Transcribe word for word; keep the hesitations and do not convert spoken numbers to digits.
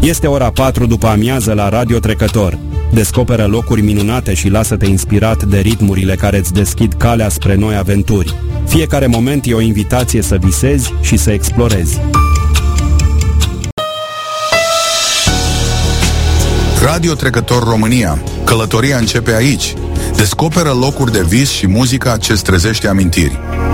Este ora patru după amiază la Radio Trecător. Descoperă locuri minunate și lasă-te inspirat de ritmurile care îți deschid calea spre noi aventuri. Fiecare moment e o invitație să visezi și să explorezi. Radio Trecător România. Călătoria începe aici. Descoperă locuri de vis și muzica ce-ți trezește amintiri.